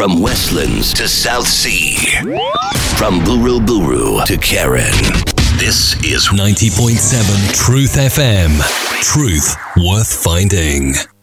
From Westlands to South Sea. From Buru Buru to Karen. This is 90.7 Truth FM. Truth worth finding.